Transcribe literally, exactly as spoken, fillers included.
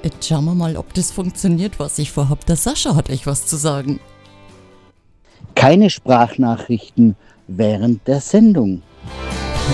Jetzt schauen wir mal, ob das funktioniert, was ich vorhab. Der Sascha hat euch was zu sagen. Keine Sprachnachrichten während der Sendung.